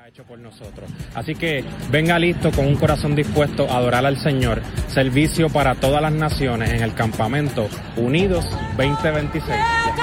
ha hecho por nosotros. Así que venga listo con un corazón dispuesto a adorar al Señor. Servicio para todas las naciones en el campamento Unidos 2026.